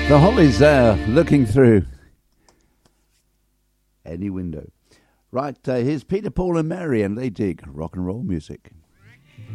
The Hollies there, looking through any window. Right, here's Peter, Paul and Mary, and they dig rock and roll music.